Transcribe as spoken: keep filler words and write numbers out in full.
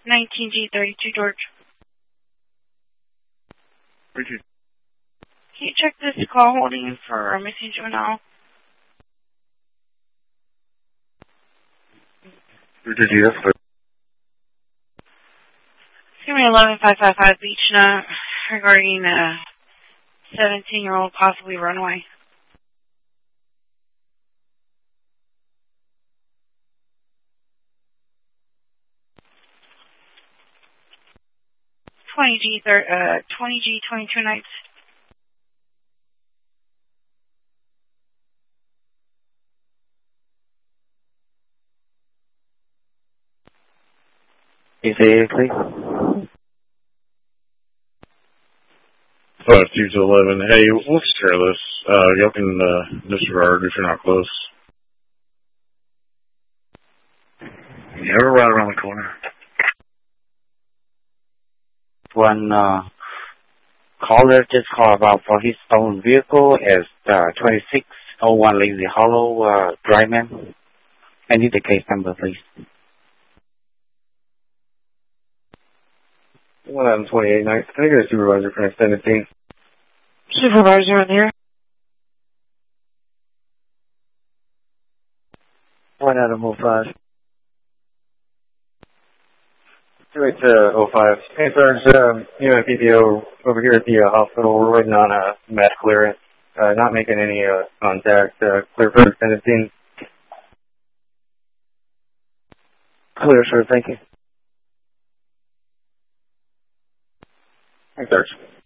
nineteen G thirty-two, George. Richard. Can you check this call holding for a missing juvenile? Richard, yes, sir. Give me eleven five five five Beach Nut regarding a seventeen-year-old possibly runaway. twenty G, uh, twenty G, twenty-two nights. Can you say it, please? five two to eleven. Hey, we'll take care of this. Uh, y'all can uh, disregard if you're not close. Yeah, we're right around the corner. One uh, caller just called about for his own vehicle as uh, twenty-six oh one Lazy Hollow uh, Dryman. I need the case number, please. one twenty-eight nights. Can I get a supervisor for an extended team? Supervisor in here. One Adam oh five. two eight to oh five. Hey, Sarge, um, you know, P P O over here at the uh, hospital. We're waiting on a med clearance. Uh, not making any uh, contact. Uh, clear for extended team. Clear, sir. Thank you. Thanks, Sarge.